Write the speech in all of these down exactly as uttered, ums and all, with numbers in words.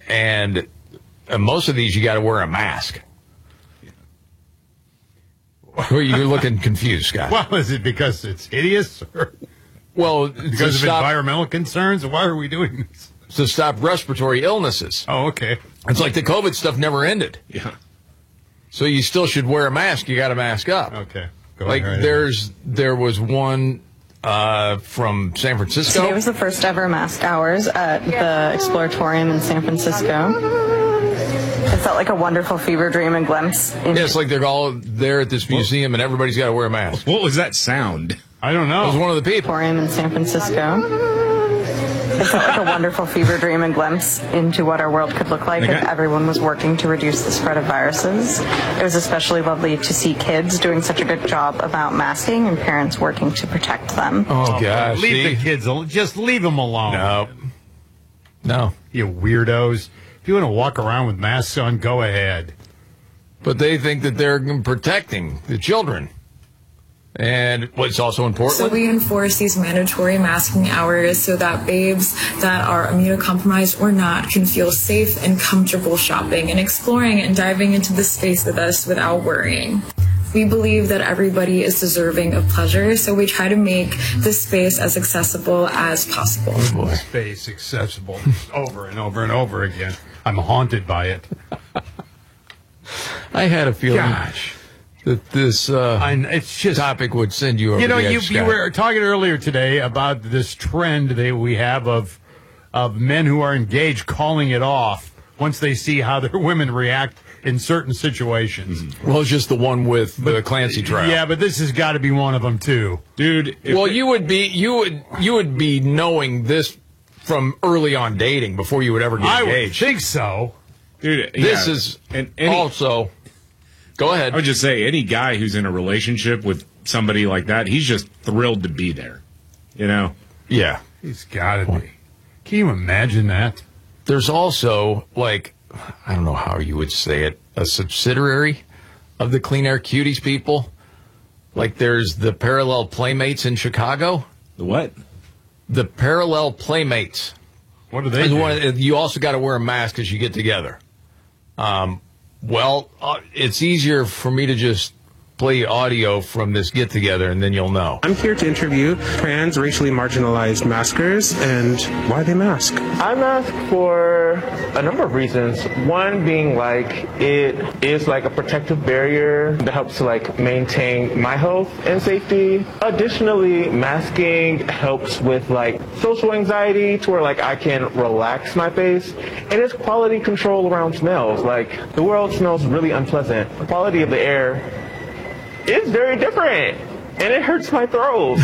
and uh, most of these you got to wear a mask. Well, you're looking confused, Scott. Well, is it because it's hideous? Or well, because of stop, environmental concerns? Why are we doing this? To stop respiratory illnesses. Oh, okay. It's like the COVID stuff never ended. Yeah. So you still should wear a mask. You got to mask up. Okay. Go like right there's ahead. There was one uh, from San Francisco. Today was the first ever mask hours at the Exploratorium in San Francisco. Is that like a wonderful fever dream and glimpse? Yeah, it's like they're all there at this museum and everybody's got to wear a mask. What was that sound? I don't know. It was one of the people. Exploratorium in San Francisco. It's like a wonderful fever dream and glimpse into what our world could look like if everyone was working to reduce the spread of viruses. It was especially lovely to see kids doing such a good job about masking and parents working to protect them. Oh, gosh. Leave see? the kids alone. Just leave them alone. No. No. You weirdos. If you want to walk around with masks on, go ahead. But they think that they're protecting the children. And what's also important? So we enforce these mandatory masking hours so that babes that are immunocompromised or not can feel safe and comfortable shopping and exploring and diving into the space with us without worrying. We believe that everybody is deserving of pleasure, so we try to make this space as accessible as possible. Oh boy. Space accessible over and over and over again. I'm haunted by it. I had a feeling. Gosh. That this uh, I, it's just, topic would send you over You know, the you, edge, you Scott. were talking earlier today about this trend that we have of of men who are engaged calling it off once they see how their women react in certain situations. Mm-hmm. Well, it's just the one with but, the Clancy trial. Yeah, but this has got to be one of them too, dude. Well, it, you would be you would you would be knowing this from early on dating before you would ever get I engaged. I would think so, dude. This yeah. is and any, also. Go ahead. I would just say any guy who's in a relationship with somebody like that, he's just thrilled to be there. You know? Yeah. He's got to be. Can you imagine that? There's also, like, I don't know how you would say it, a subsidiary of the Clean Air Cuties people. Like there's the Parallel Playmates in Chicago. The what? The Parallel Playmates. What do they do? One, you also got to wear a mask as you get together. Um, well, uh, it's easier for me to just play audio from this get-together, and then you'll know. I'm here to interview trans, racially marginalized maskers and why they mask. I mask for a number of reasons. One being like it is like a protective barrier that helps to like maintain my health and safety. Additionally, masking helps with like social anxiety to where like I can relax my face, and it's quality control around smells. Like the world smells really unpleasant. The quality of the air is very different, and it hurts my throat.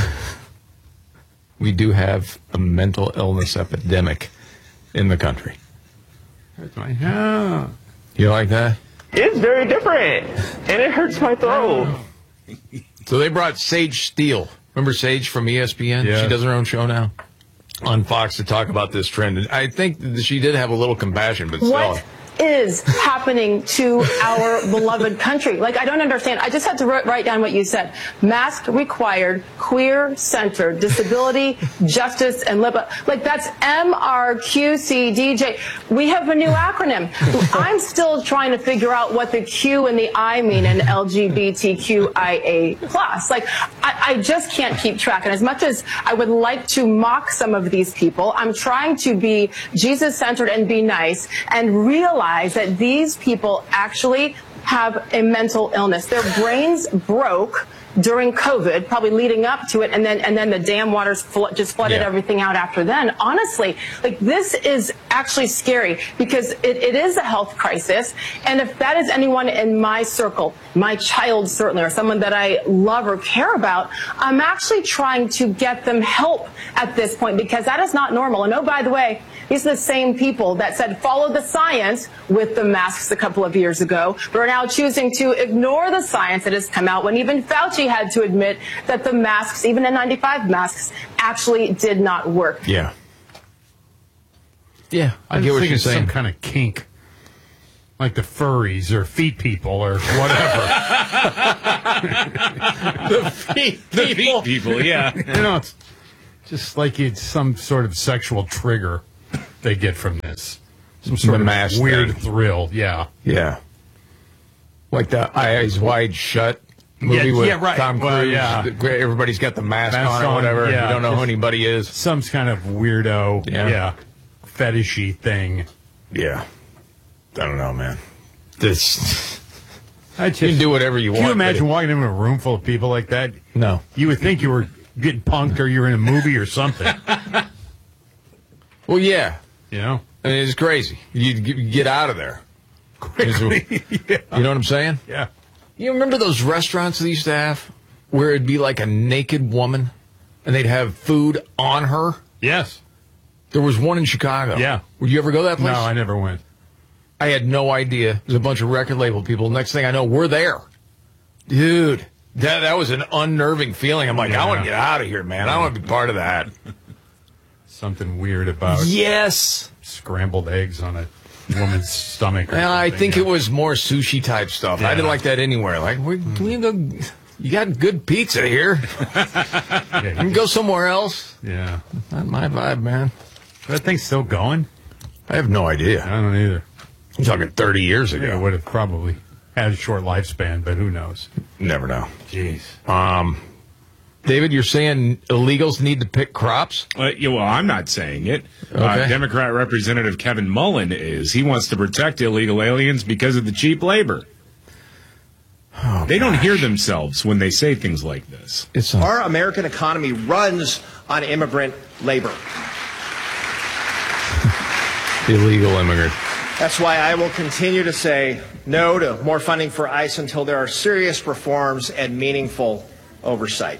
We do have a mental illness epidemic in the country. Hurts my yeah. You like that? It's very different, and it hurts my throat. So they brought Sage Steele. Remember Sage from E S P N? Yeah. She does her own show now on Fox to talk about this trend. And I think that she did have a little compassion, but still. What is happening to our beloved country? Like, I don't understand. I just had to write down what you said. Mask required, queer centered, disability, justice, and liberty. Like, that's M R Q C D J. We have a new acronym. I'm still trying to figure out what the Q and the I mean in L G B T Q I A plus. Like, I, I just can't keep track. And as much as I would like to mock some of these people, I'm trying to be Jesus-centered and be nice and realize that these people actually have a mental illness. Their brains broke during COVID, probably leading up to it, and then and then the dam waters flo- just flooded Yeah. everything out after then. Honestly, like this is actually scary because it, it is a health crisis, and if that is anyone in my circle, my child certainly, or someone that I love or care about, I'm actually trying to get them help at this point because that is not normal. And oh, by the way, these are the same people that said follow the science with the masks a couple of years ago, but are now choosing to ignore the science that has come out when even Fauci had to admit that the masks, even N ninety-five masks, actually did not work. Yeah. Yeah, I, I get what think you're it's saying. some kind of kink. Like the furries or feet people or whatever. the feet The feet people, yeah. You know, it's just like it's some sort of sexual trigger they get from this. some sort The of Mask weird thing. thrill. Yeah. Yeah. Like the Eyes Wide Shut movie Yeah, with yeah, right. Tom Cruise. Well, yeah. The- Everybody's got the mask, Mask on or on, whatever. yeah. You don't know who Just- anybody is. Some kind of weirdo, Yeah. yeah, fetishy thing. Yeah. I don't know, man. This I just, you can do whatever you Can want. you imagine but walking into a room full of people like that? it- no. You would think you were getting punked or you were in a movie or something. Well, yeah. You know? I mean, it's crazy. You you get out of there. Quickly. yeah. You know what I'm saying? Yeah. You remember those restaurants they used to have where it'd be like a naked woman and they'd have food on her? Yes. There was one in Chicago. Yeah. Would you ever go to that place? No, I never went. I had no idea. There's a bunch of record label people. Next thing I know, we're there. Dude, that that was an unnerving feeling. I'm like, Yeah. I want to get out of here, man. I want to be part of that. Something weird about Yes. scrambled eggs on a woman's stomach. Or Well, I something, think yeah. it was more sushi type stuff. I Yeah. didn't like that anywhere. Like, we, can we go? You got good pizza here. Yeah, You can go somewhere else. yeah. Not my vibe, man. That thing's still going? I have no I idea. don't either. I'm talking thirty years Yeah, it ago. would have probably had a short lifespan, but who knows? Never know. Jeez. Um, David, you're saying illegals need to pick crops? Uh, yeah, well, I'm not saying it. Uh, Okay. Democrat Representative Kevin Mullen is. He wants to protect illegal aliens because of the cheap labor. Oh, they don't hear themselves when they say things like this. It's a, Our American economy runs on immigrant labor. illegal immigrant. That's why I will continue to say no to more funding for ICE until there are serious reforms and meaningful oversight.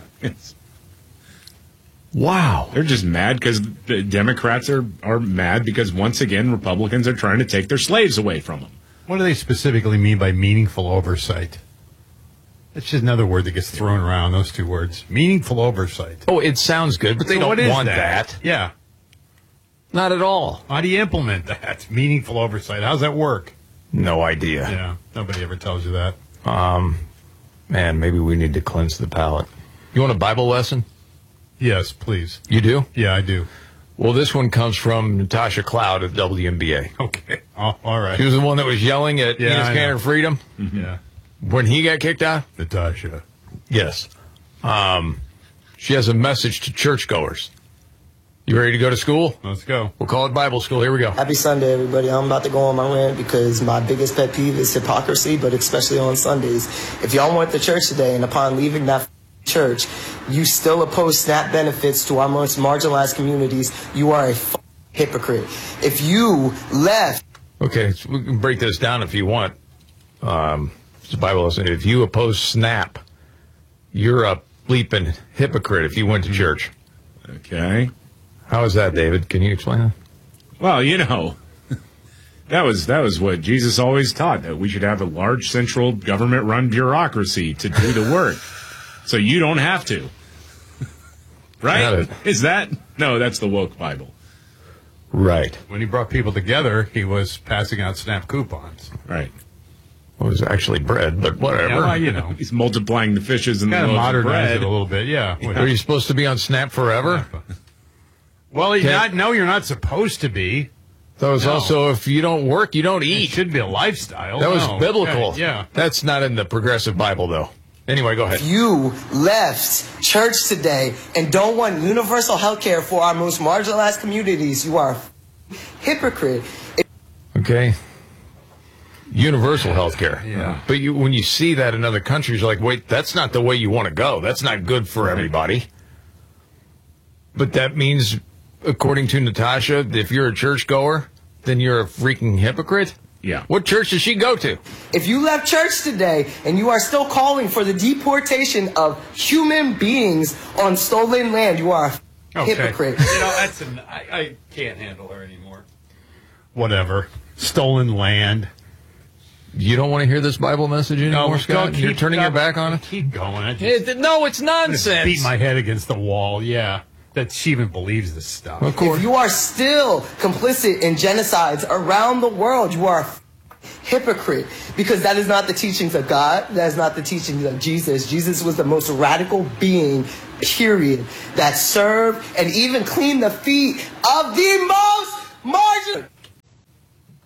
Wow. They're just mad because the Democrats are, are mad because, once again, Republicans are trying to take their slaves away from them. What do they specifically mean by meaningful oversight? That's just another word that gets thrown around, those two words. Meaningful oversight. Oh, it sounds good, but they So don't what is want that? that. Yeah. Not at all. How do you implement that? Meaningful oversight. How's that work? No idea. Yeah. Nobody ever tells you that. Um, man, maybe we need to cleanse the palate. You want a Bible lesson? Yes, please. You do? Yeah, I do. Well, this one comes from Natasha Cloud at W N B A. Okay. Oh, all right. She was the one that was yelling at Yeah, Enos I Cantor know. Freedom Yeah. when he got kicked out. Natasha. Yes. Um, she has a message to churchgoers. You ready to go to school? Let's go. We'll call it Bible school. Here we go. Happy Sunday, everybody. I'm about to go on my rant because my biggest pet peeve is hypocrisy, but especially on Sundays. If y'all went to church today and upon leaving that church, you still oppose SNAP benefits to our most marginalized communities, you are a hypocrite. If you left... Okay, so we can break this down if you want. Um, it's a Bible lesson. If you oppose SNAP, you're a bleeping hypocrite if you went to church. Okay. How is that, David? Can you explain that? Well, you know, that was that was what Jesus always taught, that we should have a large central government-run bureaucracy to do the work, so you don't have to. Got Right? it. Is that? No, that's the woke Bible. Right. When he brought people together, he was passing out SNAP coupons. Right. Well, it was actually bread, but whatever. Yeah, well, you know. He's multiplying the fishes and the Kind of loaves of modernize bread. it a little bit, yeah. Are you supposed to be on SNAP forever? Well, you're Can't- not, no, you're not supposed to be. That was No. also, if you don't work, you don't It eat. should be a lifestyle. That was No. biblical. Yeah. That's not in the progressive Bible, though. Anyway, go ahead. If you left church today and don't want universal health care for our most marginalized communities, you are a hypocrite. Okay. Universal health care. Yeah. But you, when you see that in other countries, you're like, wait, that's not the way you want to go. That's not good for everybody. But that means, according to Natasha, if you're a churchgoer, then you're a freaking hypocrite? Yeah. What church does she go to? If you left church today and you are still calling for the deportation of human beings on stolen land, you are a Okay. hypocrite. You know, that's an, I, I can't handle her anymore. Whatever. Stolen land. You don't want to hear this Bible message anymore, Scott? go You're keep- turning your no, back on it? Keep going. I just It- no, it's nonsense. beat my head against the wall. Yeah. That she even believes this stuff. Of course. If you are still complicit in genocides around the world, you are a hypocrite, because that is not the teachings of God. That is not the teachings of Jesus. Jesus was the most radical being, period, that served and even cleaned the feet of the most marginal.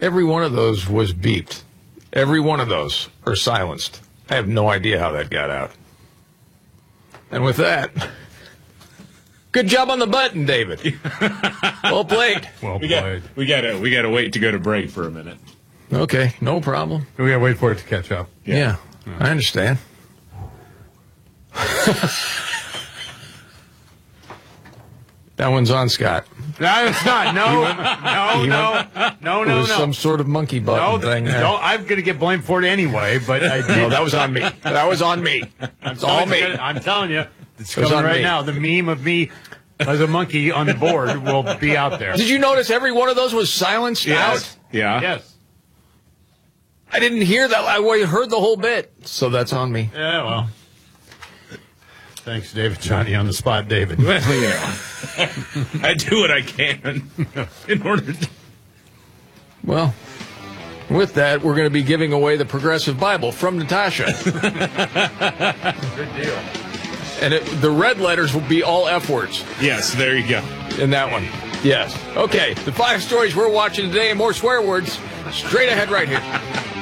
Every one of those was beeped. Every one of those are silenced. I have no idea how that got out. And with that, good job on the button, David. Well played. Well We played. got we got to we got to wait to go to break for a minute. Okay, no problem. We got to wait for it to catch up. Yeah, I understand. That one's on Scott. No, it's not. No, no, no, no, It no, was no. some sort of monkey button No, thing there. no, I'm going to get blamed for it anyway, but I did. No, that was on me. That was on me. It's all me. I'm telling you, it's It was coming on right me. now. The meme of me as a monkey on the board will be out there. Did you notice every one of those was silenced out? Yeah. Yes. I didn't hear that. I heard the whole bit. So that's on me. Yeah, well. Thanks, David. Johnny on the spot, David. Well, you know, I do what I can in order to. Well, with that, we're going to be giving away the Progressive Bible from Natasha. Good deal. And it, the red letters will be all F words Yes, there you go. in that one. Yes. Okay, the five stories we're watching today and more swear words straight ahead right here.